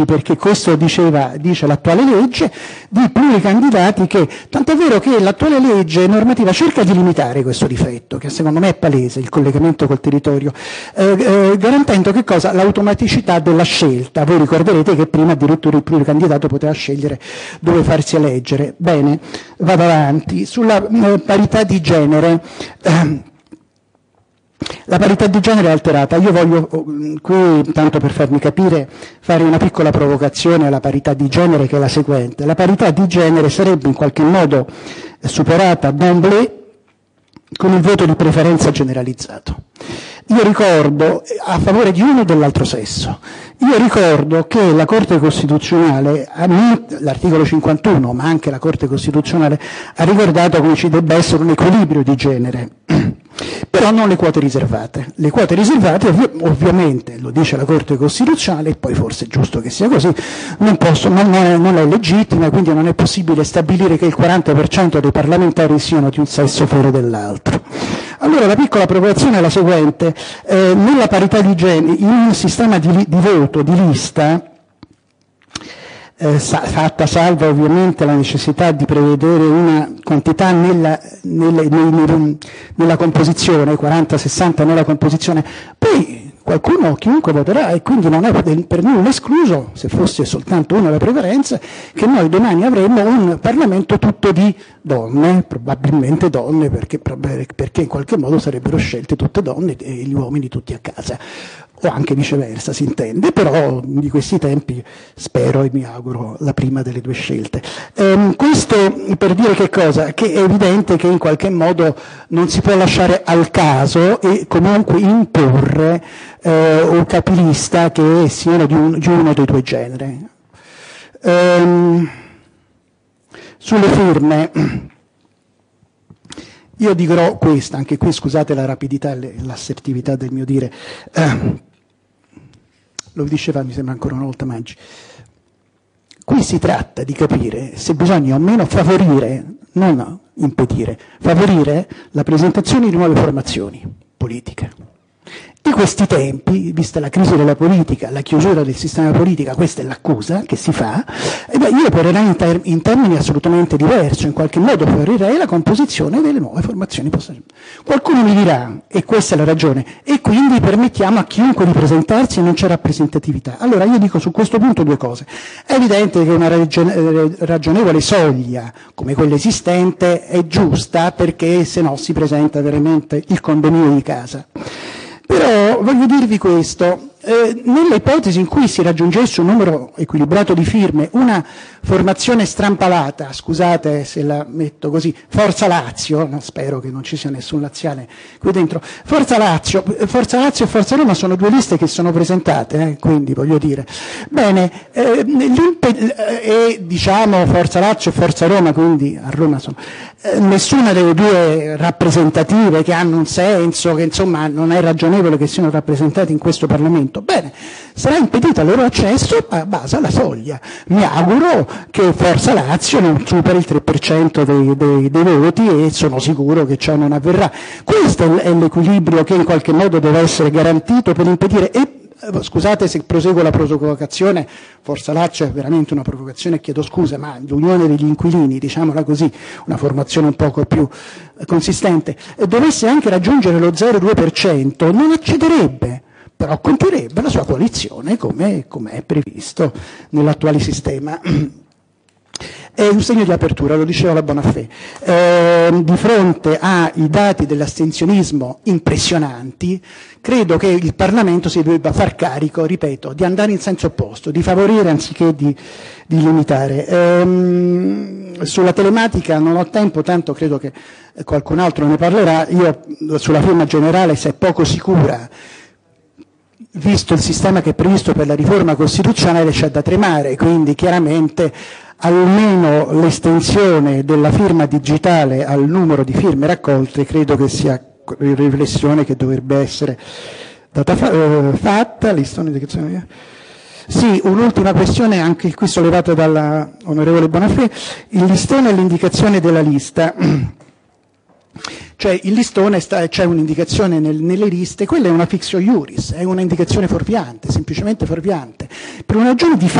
limiti, perché questo dice l'attuale legge, di pluricandidati che, tant'è vero che l'attuale legge normativa cerca di limitare questo difetto, che secondo me è palese, il collegamento col territorio, garantendo che cosa? L'automaticità della scelta. Voi ricorderete che prima addirittura il pluricandidato poteva scegliere dove farsi eleggere. Bene, vado avanti. Sulla parità di genere, la parità di genere è alterata. Io voglio qui, tanto per farmi capire, fare una piccola provocazione alla parità di genere, che è la seguente. La parità di genere sarebbe in qualche modo superata d'emblée con il voto di preferenza generalizzato. Io ricordo, a favore di uno o dell'altro sesso, io ricordo che la Corte Costituzionale, l'articolo 51, ma anche la Corte Costituzionale, ha ricordato come ci debba essere un equilibrio di genere, però non le quote riservate. Le quote riservate ovviamente, lo dice la Corte Costituzionale, e poi forse è giusto che sia così, non è legittima, quindi non è possibile stabilire che il 40% dei parlamentari siano di un sesso fuori dell'altro. Allora la piccola provocazione è la seguente: nella parità di genere, in un sistema di voto, di lista, fatta salva ovviamente la necessità di prevedere una quantità nella composizione, 40-60 nella composizione, poi chiunque voterà, e quindi non è per nulla escluso, se fosse soltanto una la preferenza, che noi domani avremmo un Parlamento tutto di donne, probabilmente donne, perché in qualche modo sarebbero scelte tutte donne e gli uomini tutti a casa, o anche viceversa, si intende, però di questi tempi spero e mi auguro la prima delle due scelte. Questo per dire che cosa? Che è evidente che in qualche modo non si può lasciare al caso e comunque imporre un capilista che siano di uno dei due generi. Sulle firme, io dirò questa, anche qui scusate la rapidità e l'assertività del mio dire, lo diceva mi sembra ancora una volta Maggi, qui si tratta di capire se bisogna o meno favorire, non impedire, favorire la presentazione di nuove formazioni politiche. Di questi tempi, vista la crisi della politica, la chiusura del sistema politico, questa è l'accusa che si fa, io porrei in termini assolutamente diversi, in qualche modo favorirei la composizione delle nuove formazioni. Qualcuno mi dirà, e questa è la ragione, e quindi permettiamo a chiunque di presentarsi e non c'è rappresentatività. Allora io dico su questo punto due cose. È evidente che una ragionevole soglia, come quella esistente, è giusta, perché se no si presenta veramente il condominio di casa. Però voglio dirvi questo, nelle ipotesi in cui si raggiungesse un numero equilibrato di firme, una formazione strampalata, scusate se la metto così, Forza Lazio, no, spero che non ci sia nessun laziale qui dentro, Forza Lazio e Forza Roma sono due liste che sono presentate, quindi voglio dire, bene, diciamo Forza Lazio e Forza Roma, quindi a Roma sono, nessuna delle due rappresentative che hanno un senso, che insomma non è ragionevole che siano rappresentate in questo Parlamento. Bene, sarà impedito il loro accesso a base alla soglia. Mi auguro che Forza Lazio non superi il 3% dei voti e sono sicuro che ciò non avverrà. Questo è l'equilibrio che in qualche modo deve essere garantito per impedire. Scusate se proseguo la provocazione, Forza Lazio è veramente una provocazione, chiedo scusa, ma l'unione degli inquilini, diciamola così, una formazione un poco più consistente, dovesse anche raggiungere lo 0,2%, non accederebbe, però conterebbe la sua coalizione come è previsto nell'attuale sistema. È un segno di apertura, lo diceva la Bonafè. Di fronte ai dati dell'astensionismo impressionanti, credo che il Parlamento si debba far carico, ripeto, di andare in senso opposto, di favorire anziché di limitare. Sulla telematica non ho tempo, tanto credo che qualcun altro ne parlerà. Io sulla firma generale, se è poco sicura, visto il sistema che è previsto per la riforma costituzionale, c'è da tremare, quindi chiaramente almeno l'estensione della firma digitale al numero di firme raccolte credo che sia una riflessione che dovrebbe essere fatta. Sì, un'ultima questione anche qui sollevata dalla onorevole Bonafè, il listone e l'indicazione della lista. Cioè il listone c'è un'indicazione nelle liste, quella è una fictio iuris, è una indicazione fuorviante, semplicemente fuorviante, per una ragione di